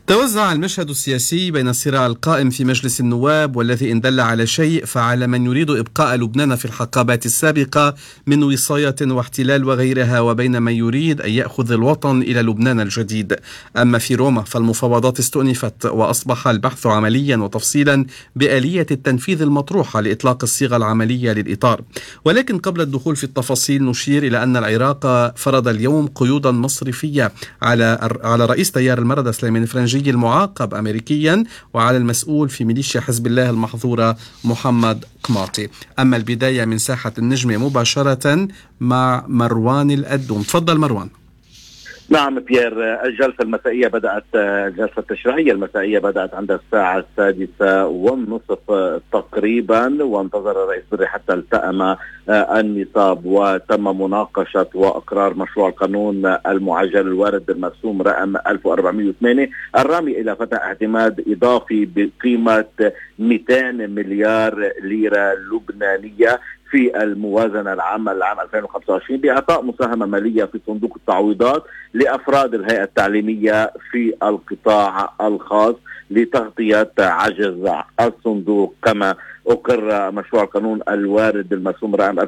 توزع المشهد السياسي بين الصراع القائم في مجلس النواب والذي إن دل على شيء فعلى من يريد إبقاء لبنان في الحقبات السابقة من وصاية واحتلال وغيرها، وبين من يريد أن يأخذ الوطن إلى لبنان الجديد. أما في روما فالمفاوضات استؤنفت وأصبح البحث عمليا وتفصيلا بآلية التنفيذ المطروحة لإطلاق الصيغة العملية للإطار. ولكن قبل الدخول في التفاصيل نشير إلى أن العراق فرض اليوم قيودا مصرفية على رئيس تيار المردة سليمان الفرنجي المعاقب أمريكيا وعلى المسؤول في ميليشيا حزب الله المحظورة محمد قماطي. أما البداية من ساحة النجمة مباشرة مع مروان الأدوم. تفضل مروان. نعم بيير، الجلسة التشريعية المسائية بدأت عند الساعة 6:30 تقريبا، وانتظر الرئيس بري حتى التأم النصاب وتم مناقشة وإقرار مشروع القانون المعجل الوارد بالمرسوم رقم 1408 الرامي إلى فتح اعتماد إضافي بقيمة 200 مليار ليرة لبنانية في الموازنة العامة للعام 2025 بإعطاء مساهمة مالية في صندوق التعويضات لأفراد الهيئة التعليمية في القطاع الخاص لتغطية عجز الصندوق. كما أقر مشروع القانون الوارد بالمرسوم رقم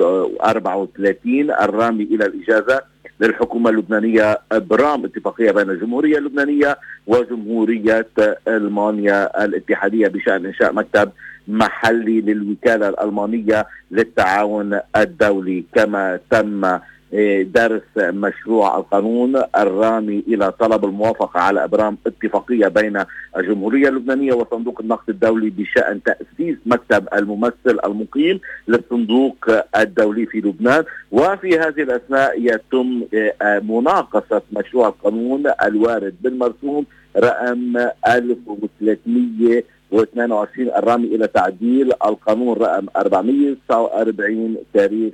1634 الرامي إلى الإجازة للحكومة اللبنانية إبرام اتفاقية بين الجمهورية اللبنانية وجمهورية ألمانيا الاتحادية بشأن إنشاء مكتب محلي للوكالة الألمانية للتعاون الدولي. كما تم درس مشروع القانون الرامي إلى طلب الموافقة على إبرام اتفاقية بين الجمهورية اللبنانية وصندوق النقد الدولي بشأن تأسيس مكتب الممثل المقيم للصندوق الدولي في لبنان. وفي هذه الأثناء يتم مناقشة مشروع القانون الوارد بالمرسوم رقم 1322 الرامي إلى تعديل القانون رقم 449 تاريخ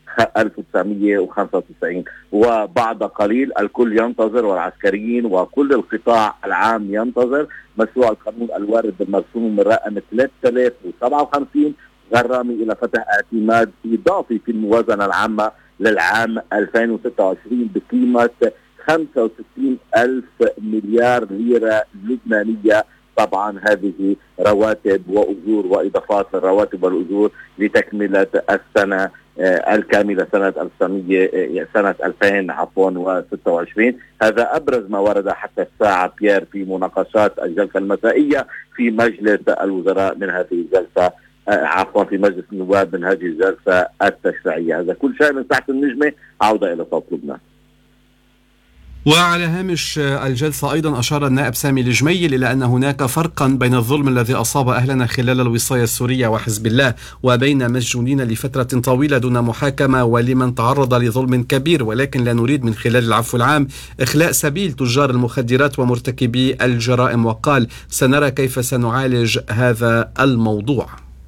1995. وبعد قليل الكل ينتظر، والعسكريين وكل القطاع العام ينتظر مشروع القانون الوارد بالمرسوم رقم 3057 الرامي إلى فتح اعتماد إضافي في الموازنة العامة للعام 2026 بقيمة 65 ألف مليار ليرة لبنانية. طبعا هذه رواتب وأجور وإضافات للرواتب والأجور لتكملة السنة الكاملة سنة 2026. هذا أبرز ما ورد حتى الساعة بيير في مناقشات الجلسة المسائية في مجلس الوزراء من هذه الجلسة في مجلس النواب من هذه الجلسة التشريعية. هذا كل شيء من ساحة النجمة. عودة إلى صوت لبنان. وعلى هامش الجلسة أيضا أشار النائب سامي الجميل إلى أن هناك فرقا بين الظلم الذي أصاب أهلنا خلال الوصاية السورية وحزب الله وبين مسجونين لفترة طويلة دون محاكمة ولمن تعرض لظلم كبير، ولكن لا نريد من خلال العفو العام إخلاء سبيل تجار المخدرات ومرتكبي الجرائم. وقال: سنرى كيف سنعالج هذا الموضوع.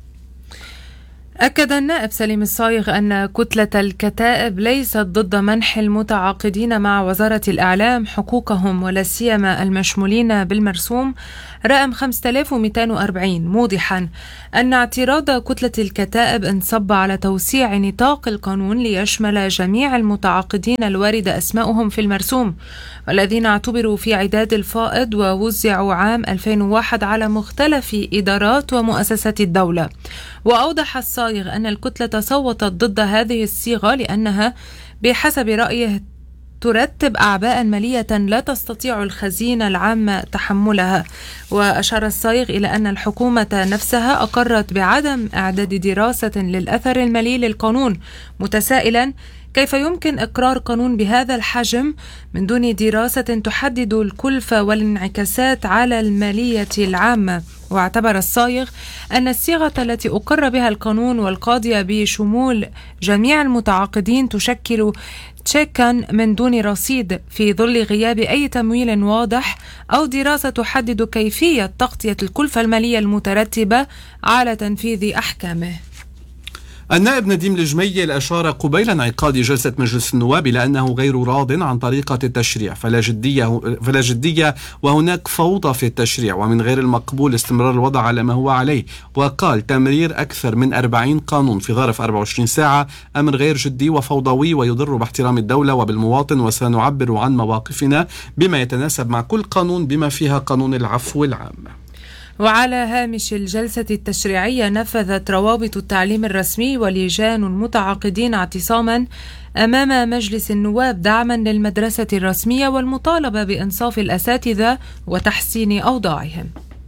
أكد النائب سليم الصايغ أن كتلة الكتائب ليست ضد منح المتعاقدين مع وزارة الإعلام حقوقهم ولا سيما المشمولين بالمرسوم رقم 5240، موضحا أن اعتراض كتلة الكتائب انصب على توسيع نطاق القانون ليشمل جميع المتعاقدين الوارد أسماؤهم في المرسوم والذين اعتبروا في عداد الفائض ووزعوا عام 2001 على مختلف إدارات ومؤسسات الدولة. وأوضح الصايغ أن الكتلة صوتت ضد هذه الصيغة لأنها بحسب رأيه ترتب أعباء مالية لا تستطيع الخزينة العامة تحملها. وأشار الصايغ إلى أن الحكومة نفسها أقرت بعدم إعداد دراسة للأثر المالي للقانون، متسائلا كيف يمكن إقرار قانون بهذا الحجم من دون دراسة تحدد الكلفة والانعكاسات على المالية العامة. واعتبر الصايغ أن الصيغة التي أقر بها القانون والقاضية بشمول جميع المتعاقدين تشكل تشيكا من دون رصيد في ظل غياب أي تمويل واضح أو دراسة تحدد كيفية تغطية الكلفة المالية المترتبة على تنفيذ أحكامه. النائب نديم الجميل أشار قبيل انعقاد جلسة مجلس النواب إلى أنه غير راض عن طريقة التشريع، فلا جدية وهناك فوضى في التشريع، ومن غير المقبول استمرار الوضع على ما هو عليه. وقال تمرير أكثر من 40 قانون في ظرف 24 ساعة أمر غير جدي وفوضوي ويضر باحترام الدولة وبالمواطن، وسنعبر عن مواقفنا بما يتناسب مع كل قانون بما فيها قانون العفو العام. وعلى هامش الجلسة التشريعية نفذت روابط التعليم الرسمي ولجان المتعاقدين اعتصاما أمام مجلس النواب دعما للمدرسة الرسمية والمطالبة بإنصاف الأساتذة وتحسين أوضاعهم.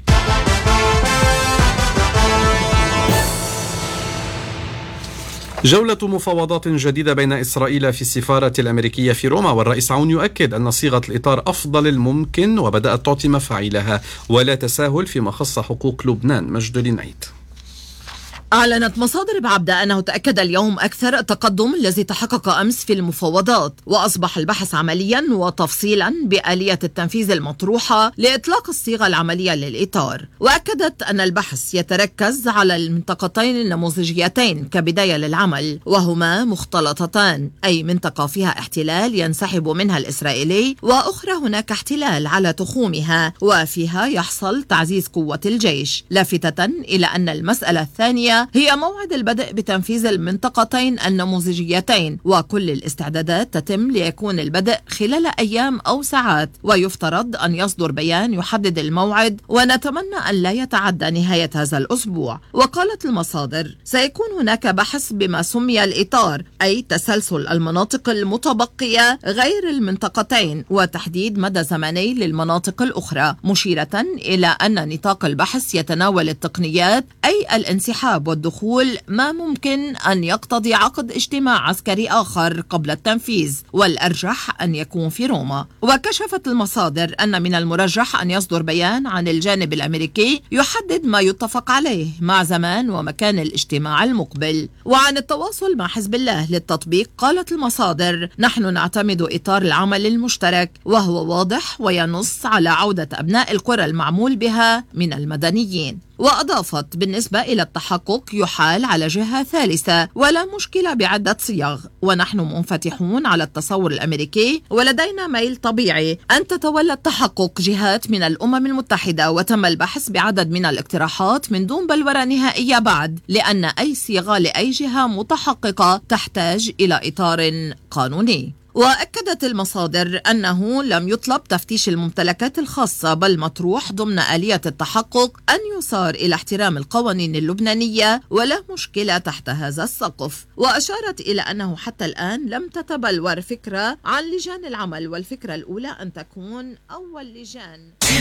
جولة مفاوضات جديدة بين إسرائيل في السفارة الأمريكية في روما، والرئيس عون يؤكد أن صيغة الإطار أفضل الممكن وبدأت تعطي مفاعلها، ولا تساهل فيما خص حقوق لبنان. مجد لنعيد. أعلنت مصادر بعبدة أنه تأكد اليوم أكثر التقدم الذي تحقق أمس في المفاوضات، وأصبح البحث عمليا وتفصيلا بآلية التنفيذ المطروحة لإطلاق الصيغة العملية للإطار. وأكدت أن البحث يتركز على المنطقتين النموذجيتين كبداية للعمل، وهما مختلطتان، أي منطقة فيها احتلال ينسحب منها الإسرائيلي، وأخرى هناك احتلال على تخومها وفيها يحصل تعزيز قوة الجيش، لافتة إلى أن المسألة الثانية هي موعد البدء بتنفيذ المنطقتين النموذجيتين، وكل الاستعدادات تتم ليكون البدء خلال أيام أو ساعات، ويفترض أن يصدر بيان يحدد الموعد، ونتمنى أن لا يتعدى نهاية هذا الأسبوع. وقالت المصادر سيكون هناك بحث بما سمي الإطار، أي تسلسل المناطق المتبقية غير المنطقتين وتحديد مدى زمني للمناطق الأخرى، مشيرة إلى أن نطاق البحث يتناول التقنيات، أي الانسحاب والدخول، ما ممكن أن يقتضي عقد اجتماع عسكري آخر قبل التنفيذ، والأرجح أن يكون في روما. وكشفت المصادر أن من المرجح أن يصدر بيان عن الجانب الأمريكي يحدد ما يتفق عليه مع زمان ومكان الاجتماع المقبل. وعن التواصل مع حزب الله للتطبيق قالت المصادر نحن نعتمد إطار العمل المشترك، وهو واضح وينص على عودة أبناء القرى المعمول بها من المدنيين. وأضافت بالنسبة إلى التحقق يحال على جهة ثالثة ولا مشكلة بعدة صيغ، ونحن منفتحون على التصور الأمريكي، ولدينا ميل طبيعي أن تتولى التحقق جهات من الأمم المتحدة، وتم البحث بعدد من الاقتراحات من دون بلورة نهائية بعد، لأن أي صيغة لأي جهة متحققة تحتاج إلى إطار قانوني. وأكدت المصادر أنه لم يطلب تفتيش الممتلكات الخاصة، بل مطروح ضمن آلية التحقق أن يصار إلى احترام القوانين اللبنانية، ولا مشكلة تحت هذا السقف. وأشارت إلى أنه حتى الآن لم تتبلور فكرة عن لجان العمل، والفكرة الأولى أن تكون أول لجان